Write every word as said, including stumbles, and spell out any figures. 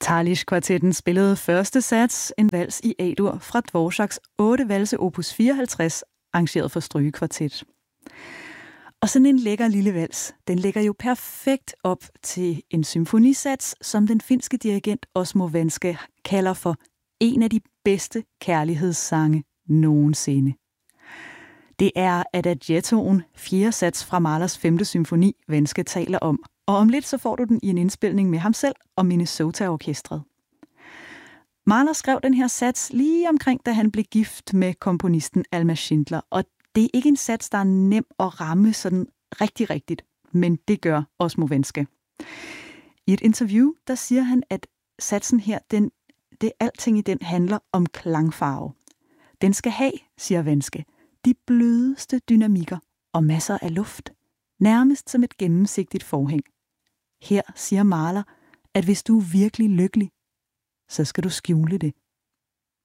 Talis-kvartetten spillede første sats, en vals i A-dur fra Dvoraks otte valse opus fireoghalvtreds, arrangeret for strygekvartet. Og sådan en lækker lille vals, den lægger jo perfekt op til en symfonisats, som den finske dirigent Osmo Venske kalder for en af de bedste kærlighedssange nogensinde. Det er Adagiettoen, fjerde sats fra Mahlers femte symfoni, Venske taler om. Og om lidt så får du den i en indspilning med ham selv og Minnesota-orkestret. Mahler skrev den her sats lige omkring, da han blev gift med komponisten Alma Schindler. Og det er ikke en sats, der er nem at ramme sådan rigtig rigtigt, men det gør Osmo Venske. I et interview, der siger han, at satsen her, den, det alting i den handler om klangfarve. Den skal have, siger Venske, de blødeste dynamikker og masser af luft. Nærmest som et gennemsigtigt forhæng. Her siger Mahler, at hvis du er virkelig lykkelig, så skal du skjule det.